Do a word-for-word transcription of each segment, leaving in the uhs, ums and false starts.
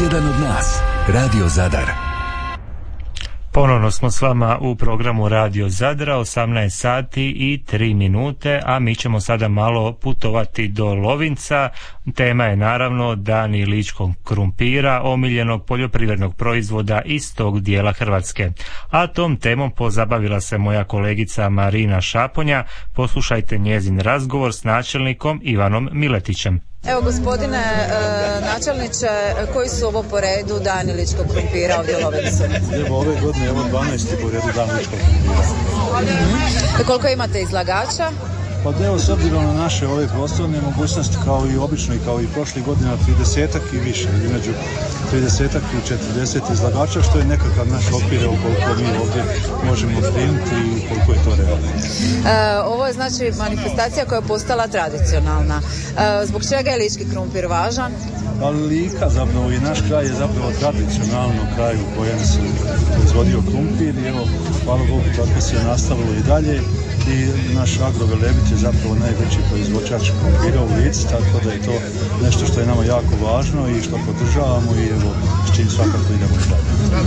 Jedan od nas, Radio Zadar. Ponovno smo s vama u programu Radio Zadra, osamnaest sati i tri minute, a mi ćemo sada malo putovati do Lovinca. Tema je naravno Dani ličkog krumpira, omiljenog poljoprivrednog proizvoda iz tog dijela Hrvatske. A tom temom pozabavila se moja kolegica Marina Šaponja. Poslušajte njezin razgovor s načelnikom Ivanom Miletićem. Evo gospodine e, načelniče, koji su ovo po redu dani ličkog krumpira ovdje u Lovencu? Evo ove godine evo dvanaesti po redu dan ličkog krumpira. Mm-hmm. Koliko imate izlagača? Pa evo, s obzirom na naše ove prostorne mogućnosti, kao i obično i kao i prošlih godina, tridesetak i više, između tridesetak i četrdeset izlagača, što je nekakav naš okvir koliko mi ovdje možemo primiti i koliko je to realno. E, ovo je znači manifestacija koja je postala tradicionalna. E, zbog čega je lički krumpir važan? Pa Lika zapravo i naš kraj je zapravo tradicionalno kraj u kojem se proizvodio krumpir i evo, hvala Bogu, tako se je nastavilo i dalje. I naš Agrovelebit je zapravo najveći proizvođač krumpira u Lici, tako da je to nešto što je nama jako važno i što podržavamo i evo s čim svakako idemo dalje.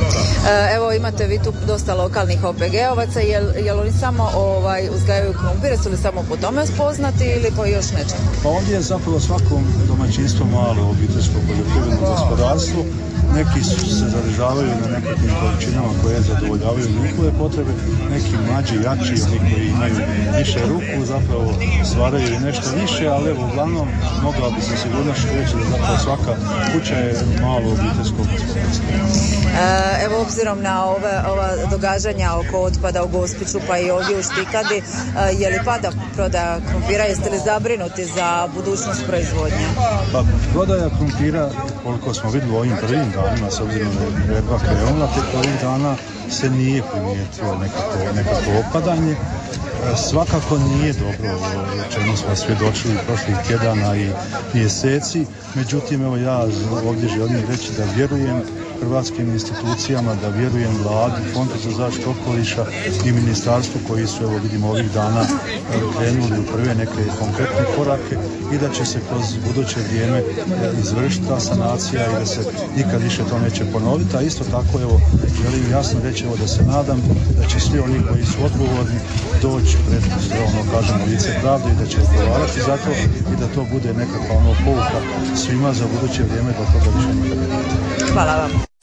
Evo imate vi tu dosta lokalnih O P G-ovaca, jel, jel oni samo ovaj, uzgajaju krumpire, su li samo po tome poznati ili po još nečem? Pa ovdje je zapravo svakom domaćinstvo malo obiteljsko poljoprivredno gospodarstvo. Neki se zadržavaju na nekakvim količinama koje zadovoljavaju njihove potrebe, neki mlađi, jači, oni koji imaju više ruku, zapravo stvaraju i nešto više, ali evo, uglavnom mogla bi se sigurno reći da zapravo svaka kuća je malo obiteljsko gospodarstvo. E, evo, obzirom na ove, ova događanja oko otpada u Gospiću pa i ovdje u Štikadi, e, je li pada prodaja krumpira, jeste li zabrinuti za budućnost proizvodnje? Pa prodaja krumpira, koliko smo vidjeli ovim prvim danima, s obzirom da je redba krenula, te ovih dana se nije primijetilo nekako, nekako opadanje. Svakako nije dobro, o čemu smo svjedočili prošlih tjedana i mjeseci, međutim evo ja ovdje želim reći da vjerujem hrvatskim institucijama, da vjerujem Vladi, Fondu za zaštitu okoliša i ministarstvu koji su, evo vidimo, ovih dana krenuli u prve neke konkretne korake i da će se kroz buduće vrijeme izvršiti ta sanacija i da se nikad više to neće ponoviti, a isto tako evo želim jasno reći evo da se nadam da će svi oni koji su odgovorni doći pred, ono kažemo, lice pravde i da će odgovarati za to i da to bude nekakva ono pouka svima za buduće vrijeme da toga više nikad ne bude. Hvala vam.